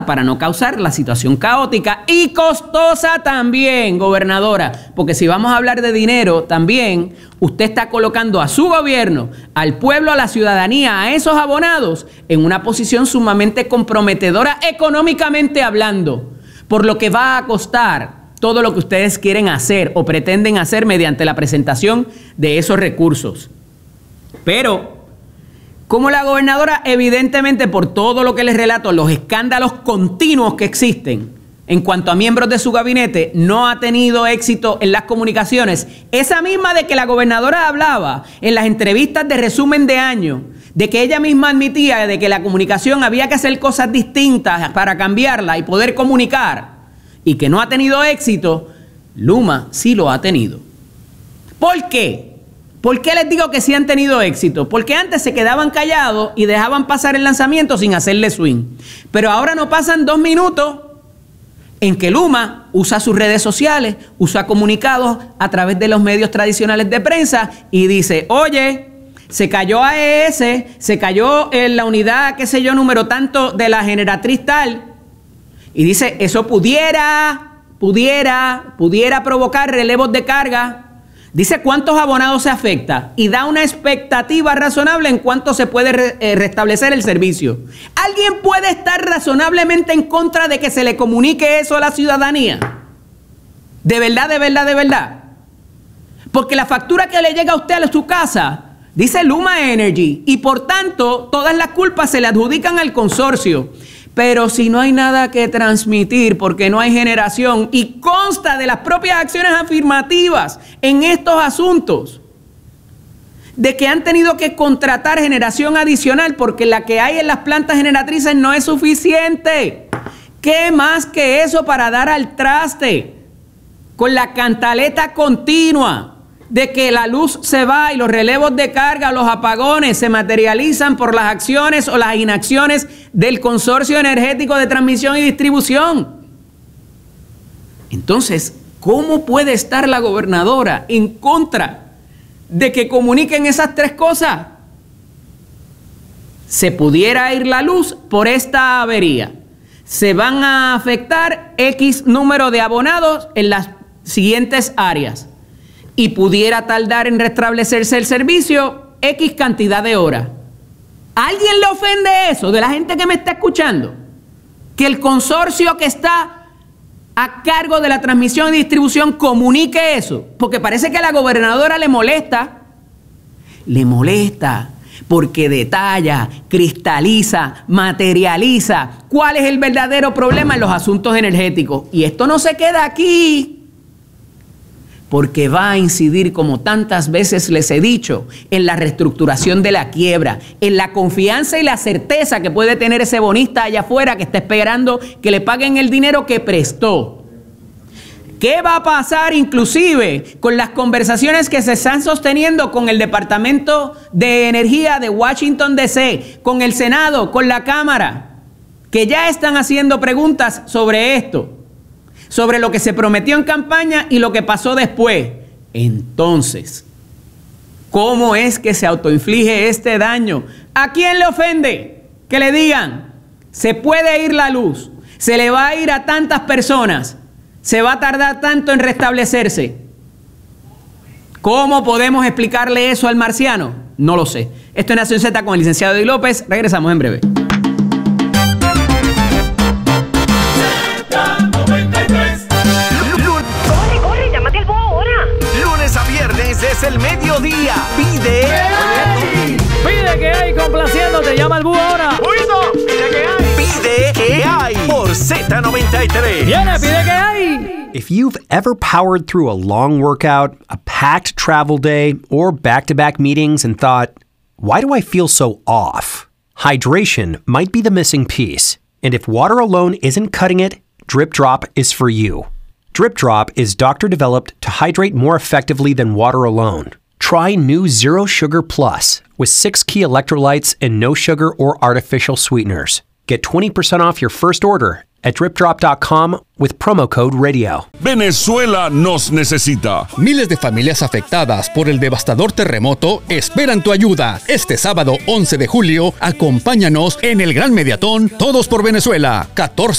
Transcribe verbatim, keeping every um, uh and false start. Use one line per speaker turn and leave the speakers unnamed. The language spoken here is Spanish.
para no causar la situación caótica y costosa también, gobernadora, porque si vamos a hablar de dinero también, usted está colocando a su gobierno, al pueblo, a la ciudadanía, a esos abonados en una posición sumamente comprometedora económicamente hablando, por lo que va a costar todo lo que ustedes quieren hacer o pretenden hacer mediante la presentación de esos recursos. Pero como la gobernadora, evidentemente, por todo lo que les relato, los escándalos continuos que existen en cuanto a miembros de su gabinete, no ha tenido éxito en las comunicaciones, esa misma de que la gobernadora hablaba en las entrevistas de resumen de año, de que ella misma admitía de que la comunicación había que hacer cosas distintas para cambiarla y poder comunicar, y que no ha tenido éxito, Luma sí lo ha tenido. ¿Por qué? ¿Por qué les digo que sí han tenido éxito? Porque antes se quedaban callados y dejaban pasar el lanzamiento sin hacerle swing. Pero ahora no pasan dos minutos en que Luma usa sus redes sociales, usa comunicados a través de los medios tradicionales de prensa y dice, oye, se cayó A E S, se cayó en la unidad, qué sé yo, número tanto de la generatriz tal. Y dice, eso pudiera, pudiera, pudiera provocar relevos de carga. Dice cuántos abonados se afecta y da una expectativa razonable en cuánto se puede re, eh, restablecer el servicio. ¿Alguien puede estar razonablemente en contra de que se le comunique eso a la ciudadanía? ¿De verdad, de verdad, de verdad? Porque la factura que le llega a usted a su casa dice Luma Energy y por tanto todas las culpas se le adjudican al consorcio. Pero si no hay nada que transmitir porque no hay generación y consta de las propias acciones afirmativas en estos asuntos, de que han tenido que contratar generación adicional porque la que hay en las plantas generatrices no es suficiente. ¿Qué más que eso para dar al traste con la cantaleta continua de que la luz se va y los relevos de carga, los apagones se materializan por las acciones o las inacciones del Consorcio Energético de Transmisión y Distribución? Entonces, ¿cómo puede estar la gobernadora en contra de que comuniquen esas tres cosas? Se pudiera ir la luz por esta avería. Se van a afectar X número de abonados en las siguientes áreas. Y pudiera tardar en restablecerse el servicio X cantidad de horas. ¿A alguien le ofende eso de la gente que me está escuchando? Que el consorcio que está a cargo de la transmisión y distribución comunique eso. Porque parece que a la gobernadora le molesta. Le molesta porque detalla, cristaliza, materializa cuál es el verdadero problema en los asuntos energéticos. Y esto no se queda aquí, porque va a incidir, como tantas veces les he dicho, en la reestructuración de la quiebra, en la confianza y la certeza que puede tener ese bonista allá afuera que está esperando que le paguen el dinero que prestó. ¿Qué va a pasar inclusive con las conversaciones que se están sosteniendo con el Departamento de Energía de Washington D C, con el Senado, con la Cámara, que ya están haciendo preguntas sobre esto? Sobre lo que se prometió en campaña y lo que pasó después. Entonces, ¿cómo es que se autoinflige este daño? ¿A quién le ofende que le digan, se puede ir la luz, se le va a ir a tantas personas, se va a tardar tanto en restablecerse? ¿Cómo podemos explicarle eso al marciano? No lo sé. Esto es Nación Z con el licenciado Eddie López. Regresamos en breve.
Es el mediodía. Pide.
¡Hey! Pide que hay complaciéndote. Llama al búho ahora.
¡Oído! Pide que hay. Pide que hay. Por Z noventa y tres.
Viene, pide que hay.
If you've ever powered through a long workout, a packed travel day, or back-to-back meetings and thought, why do I feel so off? Hydration might be the missing piece. And if water alone isn't cutting it, Drip Drop is for you. Drip Drop is doctor-developed to hydrate more effectively than water alone. Try new Zero Sugar Plus with six key electrolytes and no sugar or artificial sweeteners. Get twenty percent off your first order at drip drop dot com with promo code radio.
Venezuela nos necesita.
Miles de familias afectadas por el devastador terremoto esperan tu ayuda. Este sábado once de julio, acompáñanos en el Gran Mediatón Todos por Venezuela. catorce